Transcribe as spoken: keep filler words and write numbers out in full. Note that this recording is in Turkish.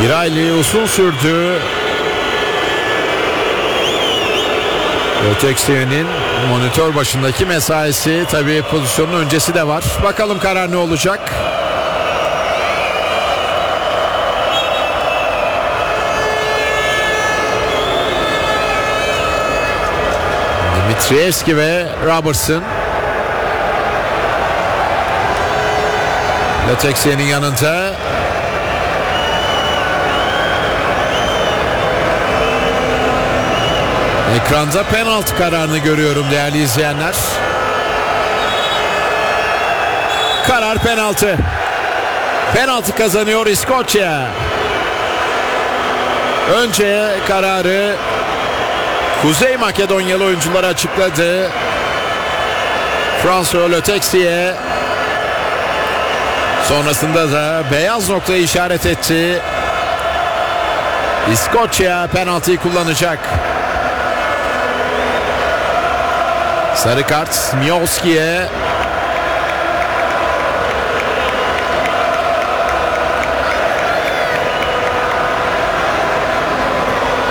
Bir aylığı uzun sürdü. Öteksiye'nin monitör başındaki mesaisi, tabii pozisyonun öncesi de var. Bakalım karar ne olacak? Dimitrievski ve Robertson. Öteksiye'nin yanında. Ekranda penaltı kararını görüyorum değerli izleyenler. Karar penaltı. Penaltı kazanıyor İskoçya. Önce kararı Kuzey Makedonyalı oyuncular açıkladı. François Letexier sonrasında da beyaz noktayı işaret etti. İskoçya penaltıyı kullanacak. Sarı kart Miowski'ye.